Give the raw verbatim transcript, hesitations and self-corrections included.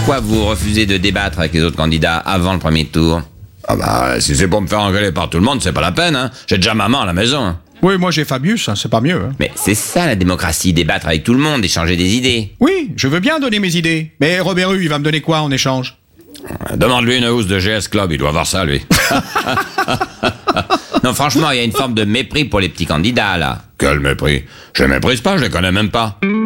pourquoi vous refusez de débattre avec les autres candidats avant le premier tour? Ah bah, si c'est pour me faire engueuler par tout le monde, c'est pas la peine, hein. J'ai déjà maman à la maison. Hein. Oui, moi j'ai Fabius, hein, c'est pas mieux. Hein. Mais c'est ça la démocratie, débattre avec tout le monde, échanger des idées. Oui, je veux bien donner mes idées. Mais Robert Hue, il va me donner quoi en échange? Demande-lui une housse de G S Club, il doit avoir ça, lui. Non, franchement, il y a une forme de mépris pour les petits candidats, là. Quel mépris? Je les méprise pas, je les connais même pas.